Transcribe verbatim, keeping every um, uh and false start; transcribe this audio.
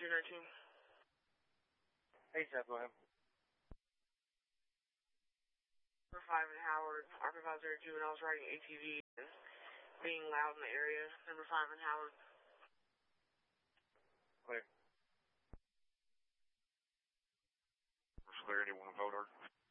two nineteen. Hey, Seth, go ahead. Number five in Howard, Arca five zero two, and I was riding A T V and being loud in the area. Number five in Howard. Clear. Clear, anyone hold her?